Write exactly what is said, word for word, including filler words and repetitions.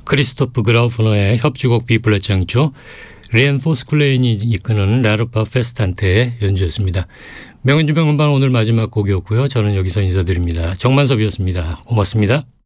크리스토프 그라우프너의 협주곡 B플랫 장조, 리앤포스 쿨레인이 이끄는 라르파 페스탄테의 연주였습니다. 명은주 명음반 오늘 마지막 곡이었고요. 저는 여기서 인사드립니다. 정만섭이었습니다. 고맙습니다.